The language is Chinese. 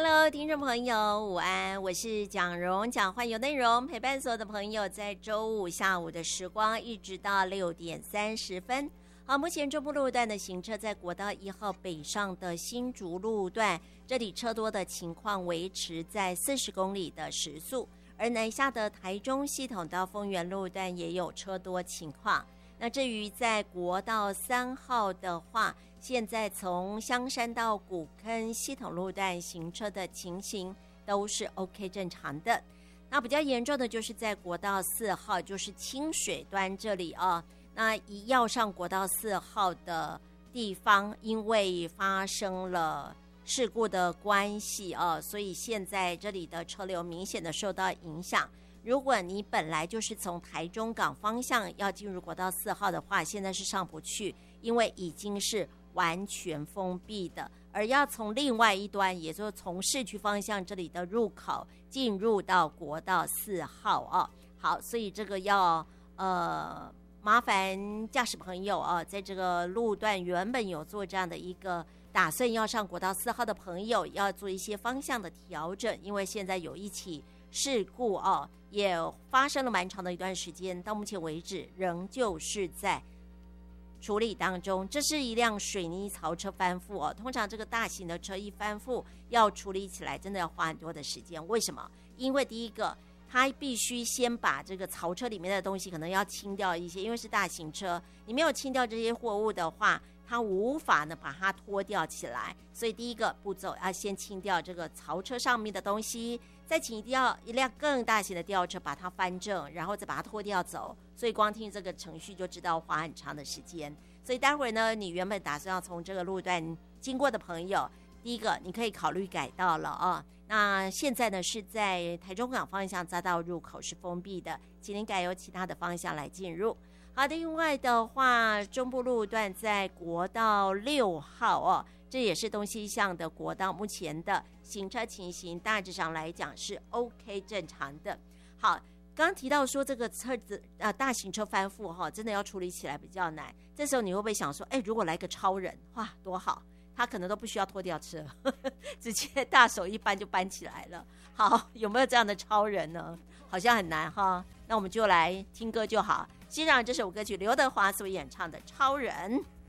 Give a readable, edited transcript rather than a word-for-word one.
Hello， 听众朋友，午安，我是蒋蓉，蒋焕有内容陪伴所有的朋友，在周五下午的时光，一直到6点30分。好，目前中部路段的行车在国道1号北上的新竹路段，这里车多的情况维持在40公里的时速，而南下的台中系统到丰原路段也有车多情况。那至于在国道3号的话，现在从香山到古坑系统路段行车的情形都是 OK 正常的。那比较严重的就是在国道4号，就是清水端这里啊。那一要上国道4号的地方，因为发生了事故的关系啊，所以现在这里的车流明显的受到影响。如果你本来就是从台中港方向要进入国道4号的话，现在是上不去，因为已经是完全封闭的，而要从另外一端，也就是从市区方向这里的入口进入到国道4号啊。好，所以这个要麻烦驾驶朋友啊，在这个路段原本有做这样的一个打算要上国道4号的朋友，要做一些方向的调整，因为现在有一起事故啊，也发生了蛮长的一段时间，到目前为止仍旧是在处理当中。这是一辆水泥槽车翻覆哦，通常这个大型的车一翻覆要处理起来真的要花很多的时间。为什么？因为第一个，它必须先把这个槽车里面的东西可能要清掉一些，因为是大型车，你没有清掉这些货物的话，它无法呢把它拖吊起来。所以第一个步骤要先清掉这个槽车上面的东西，再请一辆更大型的吊车把它翻正，然后再把它拖吊走。所以光听这个程序就知道花很长的时间。所以待会儿呢，你原本打算要从这个路段经过的朋友，第一个你可以考虑改道了啊。那现在呢是在台中港方向匝道入口是封闭的，请您改由其他的方向来进入。好的，另外的话，中部路段在国道6号哦，这也是东西向的国道，目前的行车情形大致上来讲是 OK 正常的。好，刚刚提到说这个车子大型车翻覆哈，真的要处理起来比较难。这时候你会不会想说，如果来个超人，哇，多好！他可能都不需要拖吊车，直接大手一搬就搬起来了。好，有没有这样的超人呢？好像很难哈。那我们就来听歌就好。欣赏这首歌曲，刘德华所演唱的《超人》。